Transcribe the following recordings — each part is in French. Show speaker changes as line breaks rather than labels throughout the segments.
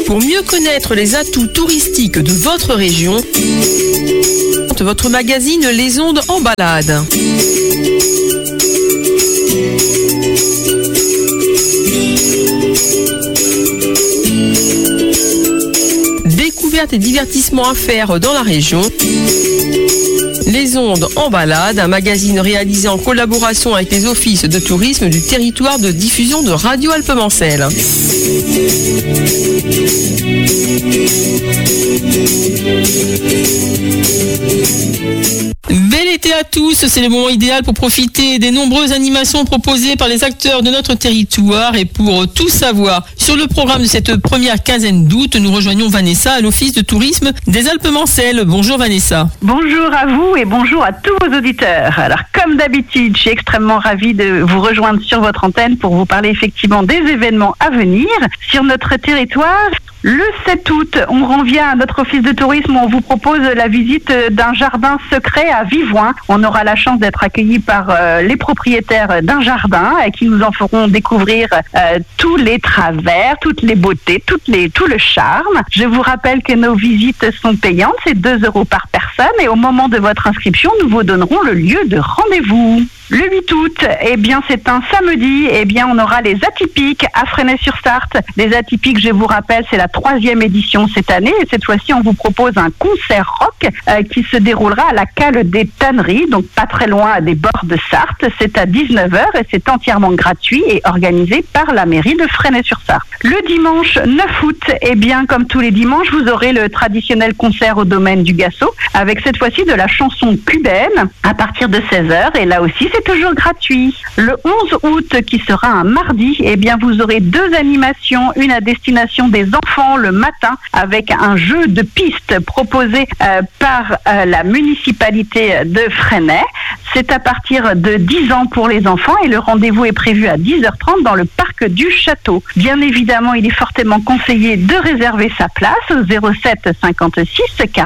Pour mieux connaître les atouts touristiques de votre région, votre magazine Les Ondes en balade. Découvertes et divertissements à faire dans la région. Les Ondes en balade, un magazine réalisé en collaboration avec les offices de tourisme du territoire de diffusion de Radio Alpes-Mancelles. Bel été à tous, c'est le moment idéal pour profiter des nombreuses animations proposées par les acteurs de notre territoire. Et pour tout savoir sur le programme de cette première quinzaine d'août, nous rejoignons Vanessa à l'Office de tourisme des Alpes-Mancelles. Bonjour Vanessa.
Bonjour à vous et bonjour à tous vos auditeurs. Alors comme d'habitude, je suis extrêmement ravie de vous rejoindre sur votre antenne pour vous parler effectivement des événements à venir sur notre territoire. Le 7 août, on revient à notre office de tourisme, on vous propose la visite d'un jardin secret à Vivoin. On aura la chance d'être accueillis par les propriétaires d'un jardin qui nous en feront découvrir tous les travers, toutes les beautés, tout le charme. Je vous rappelle que nos visites sont payantes, c'est 2 € par personne et au moment de votre inscription, nous vous donnerons le lieu de rendez-vous. Le 8 août, c'est un samedi, on aura les Atypiques à Fresnay-sur-Sarthe. Les Atypiques, je vous rappelle, c'est la 3e édition cette année et cette fois-ci, on vous propose un concert rock qui se déroulera à la Cale des Tanneries, donc pas très loin des bords de Sarthe. C'est à 19h et c'est entièrement gratuit et organisé par la mairie de Fresnay-sur-Sarthe. Le dimanche 9 août, comme tous les dimanches, vous aurez le traditionnel concert au domaine du Gassot avec cette fois-ci de la chanson cubaine à partir de 16h et là aussi, c'est toujours gratuit. Le 11 août, qui sera un mardi, vous aurez 2 animations, une à destination des enfants le matin avec un jeu de piste proposé par la municipalité de Fresnay. C'est à partir de 10 ans pour les enfants et le rendez-vous est prévu à 10h30 dans le parc du château. Bien évidemment, il est fortement conseillé de réserver sa place au 07 56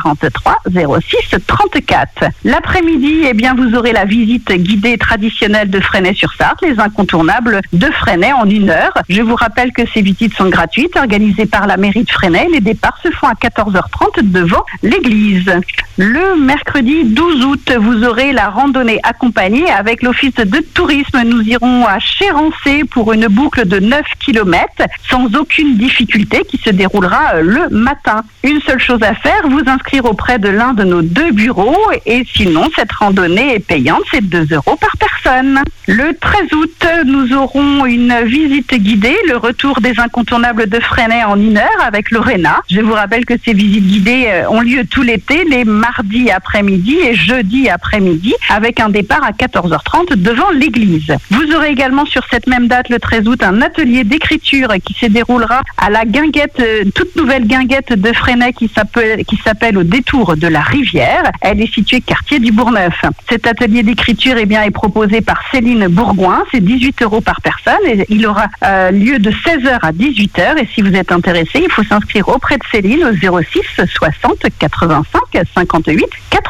43 06 34. L'après-midi, vous aurez la visite guidée traditionnelle de Fresnay-sur-Sarthe, les incontournables de Fresnay en 1 heure. Je vous rappelle que ces visites sont gratuites, organisées par la mairie de Fresnay. Les départs se font à 14h30 devant l'église. Le mercredi 12 août, vous aurez la randonnée accompagnée avec l'office de tourisme. Nous irons à Chérancé pour une boucle de 9 km sans aucune difficulté qui se déroulera le matin. Une seule chose à faire, vous inscrire auprès de l'un de nos 2 bureaux et sinon cette randonnée est payante, c'est 2 € par personne. Le 13 août, nous aurons une visite guidée, le retour des incontournables de Fresnay en 1 heure avec Lorena. Je vous rappelle que ces visites guidées ont lieu tout l'été, les mardis après-midi et jeudi après-midi, avec un départ à 14h30 devant l'église. Vous aurez également sur cette même date, le 13 août, un atelier d'écriture qui se déroulera à la guinguette, toute nouvelle guinguette de Fresnay qui s'appelle au détour de la rivière. Elle est située quartier du Bourgneuf. Cet atelier d'écriture est proposé par Céline Bourgoin, c'est 18 € par personne et il aura lieu de 16h à 18h et si vous êtes intéressé, il faut s'inscrire auprès de Céline au 06 60 85 58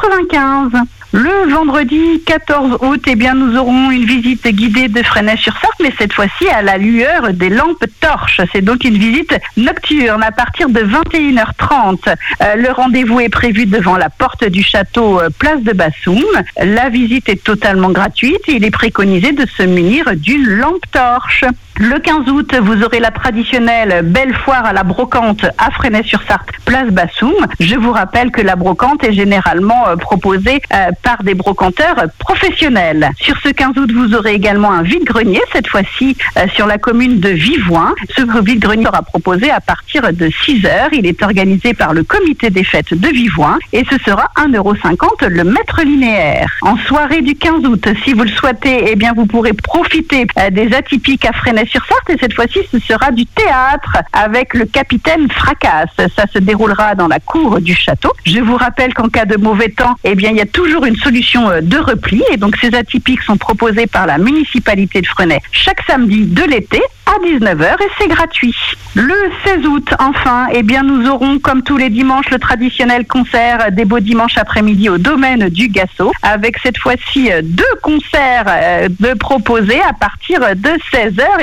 95. Le vendredi 14 août, nous aurons une visite guidée de Fresnay-sur-Sarthe, mais cette fois-ci à la lueur des lampes torches. C'est donc une visite nocturne à partir de 21h30. Le rendez-vous est prévu devant la porte du château, place de Bassoum. La visite est totalement gratuite et il est préconisé de se munir d'une lampe torche. Le 15 août, vous aurez la traditionnelle belle foire à la brocante à Fresnay-sur-Sarthe, place Bassoum. Je vous rappelle que la brocante est généralement proposée par des brocanteurs professionnels. Sur ce 15 août, vous aurez également un vide-grenier, cette fois-ci sur la commune de Vivoin. Ce vide-grenier sera proposé à partir de 6h. Il est organisé par le comité des fêtes de Vivoin et ce sera 1,50 € le mètre linéaire. En soirée du 15 août, si vous le souhaitez, vous pourrez profiter des Atypiques à Fresnay-sur-Sarthe et cette fois-ci, ce sera du théâtre avec le capitaine Fracasse. Ça se déroulera dans la cour du château. Je vous rappelle qu'en cas de mauvais temps, il y a toujours une solution de repli et donc ces Atypiques sont proposés par la municipalité de Fresnay chaque samedi de l'été à 19h et c'est gratuit. Le 16 août, enfin, nous aurons comme tous les dimanches le traditionnel concert des beaux dimanches après-midi au domaine du Gassot avec cette fois-ci 2 concerts de proposés à partir de 16h et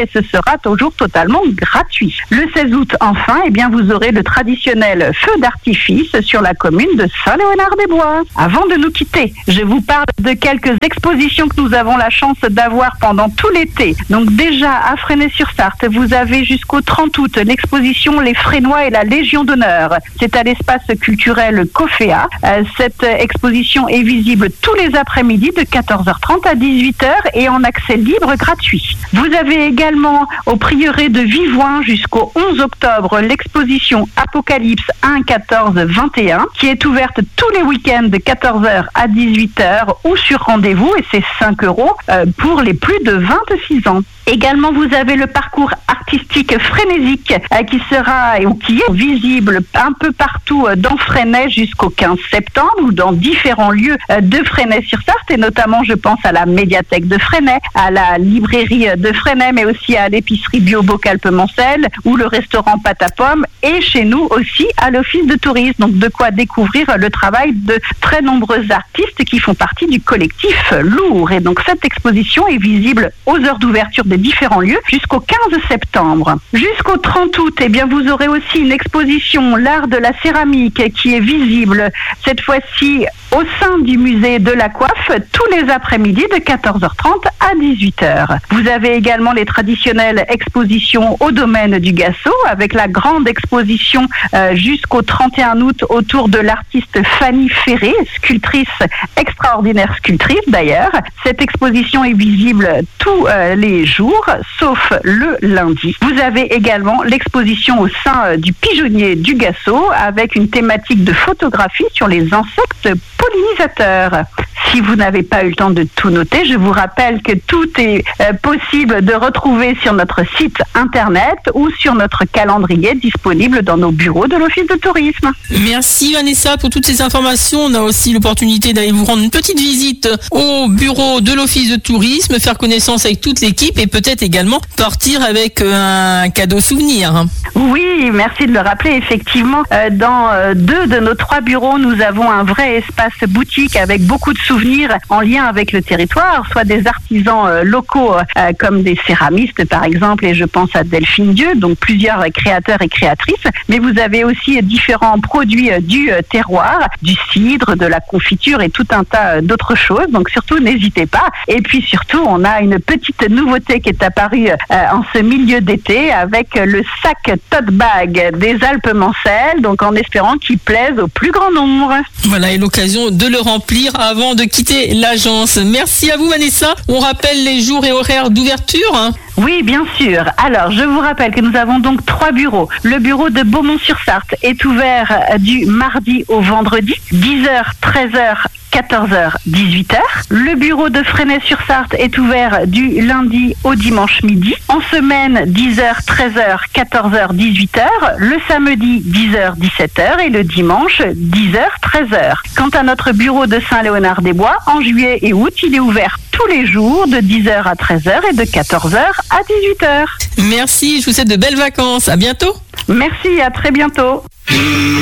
et ce sera toujours totalement gratuit. Le 16 août, enfin, vous aurez le traditionnel feu d'artifice sur la commune de Saint-Léonard-des-Bois. Avant de nous quitter, je vous parle de quelques expositions que nous avons la chance d'avoir pendant tout l'été. Donc déjà, à Fresnay-sur-Sarthe, vous avez jusqu'au 30 août l'exposition Les Fresnois et la Légion d'honneur. C'est à l'espace culturel Coféa. Cette exposition est visible tous les après-midi de 14h30 à 18h et en accès libre gratuit. Vous avez également au prieuré de Vivoin jusqu'au 11 octobre l'exposition Apocalypse 1, 14, 21 qui est ouverte tous les week-ends de 14h à 18h ou sur rendez-vous et c'est 5 € pour les plus de 26 ans. Également, vous avez le parcours artistique frénésique qui sera ou qui est visible un peu partout dans Fresnay jusqu'au 15 septembre ou dans différents lieux de Fresnay-sur-Sarthe et notamment je pense à la médiathèque de Fresnay, à la librairie de Fresnay mais aussi à l'épicerie bio Beaucalpe-Moncel ou le restaurant Pâte à Pommes et chez nous aussi à l'office de tourisme. Donc de quoi découvrir le travail de très nombreux artistes qui font partie du collectif Lourd. Et donc cette exposition est visible aux heures d'ouverture des différents lieux jusqu'au 15 septembre. Jusqu'au 30 août, vous aurez aussi une exposition L'art de la céramique qui est visible cette fois-ci au sein du musée de la coiffe tous les après-midi de 14h30 à 18h. Vous avez également les traditionnelles expositions au domaine du Gassot avec la grande exposition jusqu'au 31 août autour de l'artiste Fanny Ferré, sculptrice, extraordinaire sculptrice d'ailleurs. Cette exposition est visible tous les jours, sauf le lundi. Vous avez également l'exposition au sein du pigeonnier du Gassot avec une thématique de photographie sur les insectes pollinisateurs. Si vous n'avez pas eu le temps de tout noter, je vous rappelle que tout est possible de retrouver sur notre site internet ou sur notre calendrier disponible dans nos bureaux de l'Office de tourisme.
Merci Vanessa pour toutes ces informations. On a aussi l'opportunité d'aller vous rendre une petite visite au bureau de l'Office de tourisme, faire connaissance avec toute l'équipe et peut-être également partir avec un cadeau souvenir.
Oui, merci de le rappeler. Effectivement, dans 2 de nos 3 bureaux, nous avons un vrai espace boutique avec beaucoup de souvenirs en lien avec le territoire, soit des artisans locaux comme des céramistes par exemple, et je pense à Delphine Dieu, donc plusieurs créateurs et créatrices, mais vous avez aussi différents produits du terroir, du cidre, de la confiture et tout un tas d'autres choses, donc surtout n'hésitez pas. Et puis surtout, on a une petite nouveauté qui est apparue en ce milieu d'été avec le sac tote bag des Alpes-Mancelles, donc en espérant qu'il plaise au plus grand nombre.
Voilà, et l'occasion de le remplir avant de quitter l'agence. Merci à vous Vanessa. On rappelle les jours et horaires d'ouverture.
Oui, bien sûr. Alors, je vous rappelle que nous avons donc 3 bureaux. Le bureau de Beaumont-sur-Sarthe est ouvert du mardi au vendredi, 10h, 13h, 14h, 18h. Le bureau de Fresnay-sur-Sarthe est ouvert du lundi au dimanche midi. En semaine, 10h, 13h, 14h, 18h. Le samedi, 10h, 17h. Et le dimanche, 10h, 13h. Quant à notre bureau de Saint-Léonard-des-Bois, en juillet et août, il est ouvert tous les jours de 10h à 13h et de 14h à 18h.
Merci, je vous souhaite de belles vacances. À bientôt.
Merci, à très bientôt.